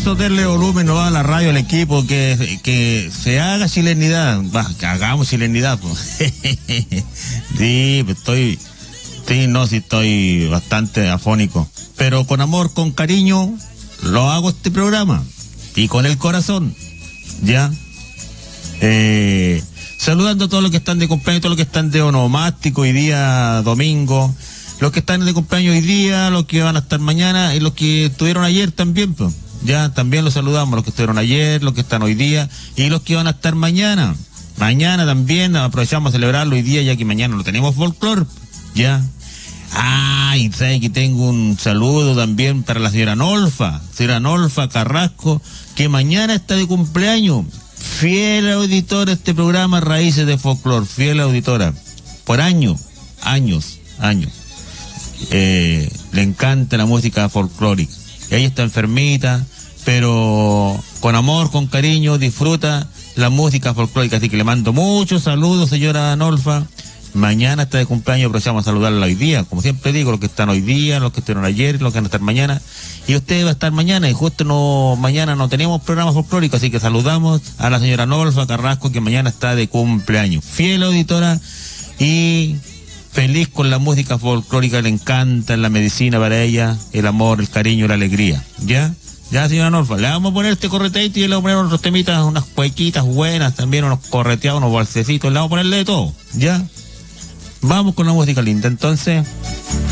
eso, denle volumen no a la radio, al equipo, que se haga chilenidad. Que hagamos chilenidad, pues. Sí, estoy bastante afónico. Pero con amor, con cariño, lo hago este programa. Y con el corazón, ¿ya? Saludando a todos los que están de cumpleaños, todos los que están de onomástico hoy día, domingo. Los que están de cumpleaños hoy día, los que van a estar mañana y los que estuvieron ayer también, pues. Ya, también los saludamos, los que estuvieron ayer, los que están hoy día y los que van a estar mañana. Mañana también aprovechamos a celebrarlo hoy día, ya que mañana no tenemos folclore, ya. Y sabe que tengo un saludo también para la señora Nolfa Carrasco, que mañana está de cumpleaños. Fiel auditora de este programa Raíces de Folclore, fiel auditora, por años. Le encanta la música folclórica. Ella está enfermita, pero con amor, con cariño, disfruta la música folclórica. Así que le mando muchos saludos, señora Nolfa. Mañana está de cumpleaños, aprovechamos a saludarla hoy día. Como siempre digo, los que están hoy día, los que estuvieron ayer, los que van a estar mañana. Y usted va a estar mañana, y justo mañana no tenemos programa folclórico, así que saludamos a la señora Nolfa Carrasco, que mañana está de cumpleaños. Fiel auditora y feliz con la música folclórica, le encanta la medicina para ella, el amor, el cariño, la alegría. ¿Ya? Ya, señora Nolfa, le vamos a poner este correteito y le vamos a poner otros temitas, unas cuequitas buenas, también unos correteados, unos balsecitos, le vamos a ponerle de todo. ¿Ya? Vamos con la música linda, entonces.